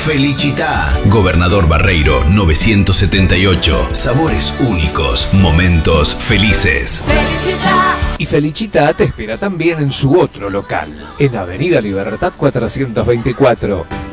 Felicità. Gobernador Barreiro 978. Sabores únicos. Momentos felices. Felicità. Y Felicità te espera también en su otro local, en Avenida Libertad 424.